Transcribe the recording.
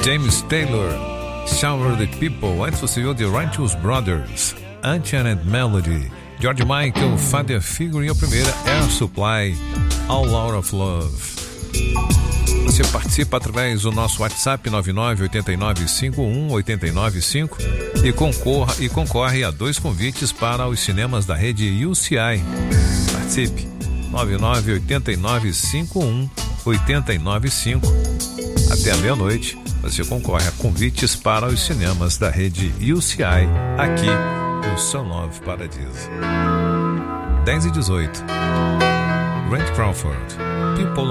James Taylor, Shower the People. Antes você viu The Righteous Brothers, Unchained Melody, George Michael, Father Figure, e a primeira Air Supply, All Out of Love. Você participa através do nosso WhatsApp 9989518995 e concorre a 2 convites para os cinemas da rede UCI. Participe, 9989518995. Até a meia-noite você concorre a convites para os cinemas da rede UCI aqui no Sun Love Paradiso. 10:18. Randy Crawford, People